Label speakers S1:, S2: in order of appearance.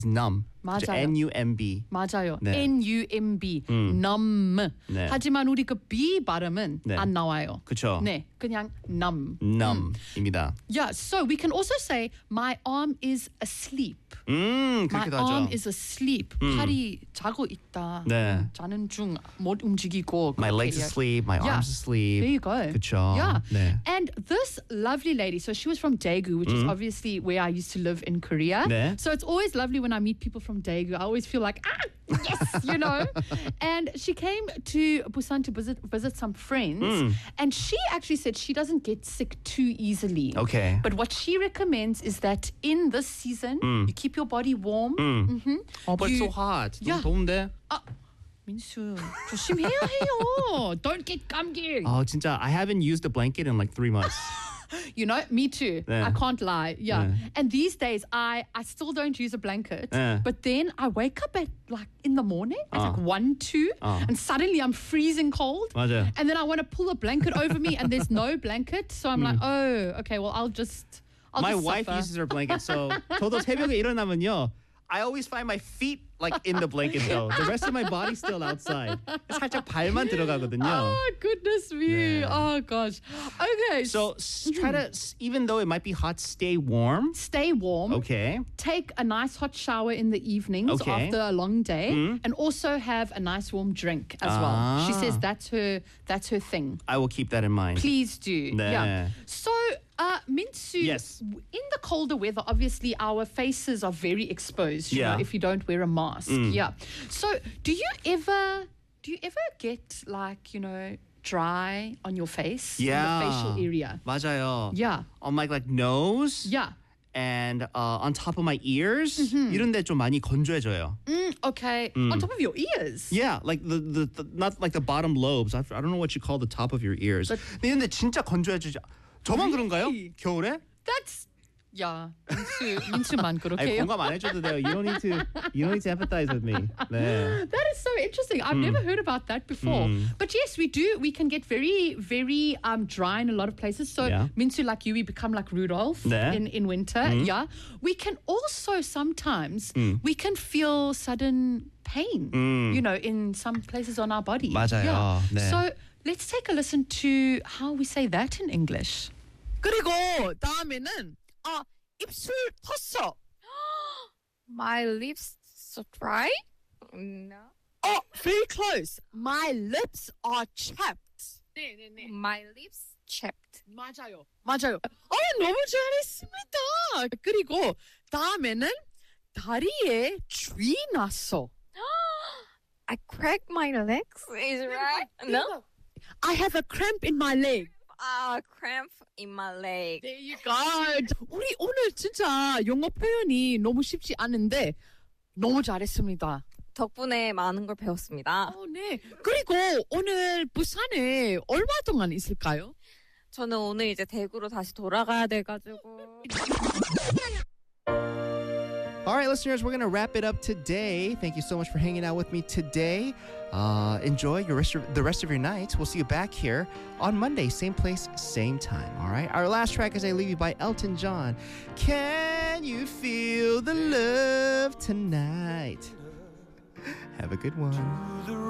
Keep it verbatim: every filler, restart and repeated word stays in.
S1: numb.
S2: 맞아요.
S1: N U M B.
S2: 맞아요.
S1: 네.
S2: N U M B.
S1: 음.
S2: numb.
S1: 네.
S2: 하지만 우리 그 B 발음은
S1: 네.
S2: 안 나와요.
S1: 그쵸.
S2: 네, 그냥 numb.
S1: numb입니다.
S2: Yeah, so we can also say my arm is asleep.
S1: 음,
S2: My
S1: 그렇게도
S2: arm
S1: 하죠.
S2: is asleep.
S1: 음.
S2: 팔이 자고 있다.
S1: 네.
S2: 자는 중 못 움직이고.
S1: My
S2: 그렇게
S1: legs
S2: 얘기하-
S1: asleep, my
S2: Yeah.
S1: arms asleep.
S2: There you go.
S1: 그쵸.
S2: Yeah.
S1: 네.
S2: And this lovely lady, so she was from Daegu, which is obviously where I used to live in Korea.
S1: 네.
S2: So it's always lovely when I meet people from Daegu. I always feel like, ah, yes, you know. And she came to Busan to visit visit some friends. And she actually said she doesn't get sick too easily.
S1: Okay.
S2: But what she recommends is that in this season, you keep your body warm. Mhm.
S1: Oh, but it's
S2: You-
S1: so hot.
S2: Yeah.
S1: 너무 더운데?
S2: 민수, 조심해야 해요. Don't get 감기.
S1: 어, 진짜 I haven't used a blanket in like three months.
S2: You know, me too.
S1: 네.
S2: I can't lie. Yeah.
S1: 네.
S2: And these days, I I still don't use a blanket.
S1: 네.
S2: But then I wake up at like in the morning at
S1: 어.
S2: like one, two,
S1: 어.
S2: and suddenly I'm freezing cold.
S1: 맞아요.
S2: And then I want to pull a blanket over me, and there's no blanket. So I'm like, oh, okay. Well, I'll just. I'll
S1: My
S2: just
S1: wife
S2: suffer.
S1: uses her blanket, so 저도 새벽에 일어나면요, I always find my feet like in the blanket though. The rest of my body's still outside. 살짝 발만 들어가거든요.
S2: Oh goodness me!
S1: 네.
S2: Oh gosh. Okay.
S1: So s- try to, s- even though it might be hot, stay warm.
S2: stay warm.
S1: Okay.
S2: Take a nice hot shower in the evenings
S1: Okay.
S2: after a long day, and also have a nice warm drink as well. She
S1: Ah.
S2: says that's her that's her thing.
S1: I will keep that in mind.
S2: Please do.
S1: 네.
S2: Yeah. So, uh, Minsu,
S1: Yes.
S2: w- in the colder weather, obviously our faces are very exposed. You
S1: Yeah.
S2: know, if you don't wear a mask. Yeah. So, do you ever do you ever get like you know dry on your face? In
S1: Yeah.
S2: the facial area.
S1: 맞아요.
S2: Yeah.
S1: On my like nose.
S2: Yeah.
S1: And uh, on top of my ears. 이런데 좀 많이 건조해져요.
S2: Mm, okay. On top of your ears.
S1: Yeah, like the, the, the not like the bottom lobes. I, I don't know what you call the top of your ears.
S2: But-
S1: 근데 진짜 건조해지죠. 저만 그런가요?
S2: Really?
S1: 겨울에?
S2: That's yeah. 민수 민수만
S1: 아니,
S2: 그렇게요.
S1: 공감 안 해줘도 돼요. You don't need to. You don't need to empathize with me. 네.
S2: That is so interesting. I've never heard about that before. But yes, we do. We can get very, very um, dry in a lot of places. So,
S1: Yeah.
S2: Minsu, like you, we become like Rudolph
S1: 네.
S2: in, in winter. Yeah. We can also sometimes, we can feel sudden pain, you know, in some places on our body.
S1: 맞아요.
S2: Yeah.
S1: 네.
S2: So, let's take a listen to how we say that in English.
S3: 그리고 다음에는 아 입술 텄어.
S4: My lips so dry? No.
S3: 어, very close. My lips are chapped.
S4: 네네네. My lips chapped.
S3: 맞아요. 맞아요. 어, 너무 잘했습니다. 그리고 다음에는 다리에 쥐 났어.
S4: I cracked my legs. Is right? No.
S3: I have a cramp in my leg.
S4: Ah, cramp in my leg.
S3: There you go. 우리 오늘 진짜 영어 표현이 너무 쉽지 않은데 너무 잘했습니다.
S4: 덕분에 많은 걸 배웠습니다.
S3: 어, 네. 그리고 오늘 부산에 얼마 동안 있을까요?
S4: 저는 오늘 이제 대구로 다시 돌아가야 돼가지고.
S1: All right, listeners, we're going to wrap it up today. Thank you so much for hanging out with me today. Uh, enjoy your rest of, the rest of your night. We'll see you back here on Monday, same place, same time. All right. Our last track is I Leave You by Elton John. Can you feel the love tonight? Have a good one.